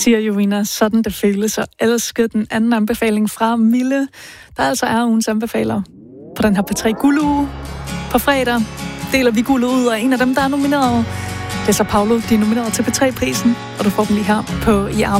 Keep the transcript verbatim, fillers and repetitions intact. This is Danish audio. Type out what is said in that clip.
siger Jovina, sådan det føles, og elsker den anden anbefaling fra Mille, der altså er ugens anbefaler på den her P tre Guld-uge. På fredag deler vi guldet ud, og en af dem, der er nomineret, det er så Paolo, de er nomineret til P tre-prisen, og du får dem lige her på I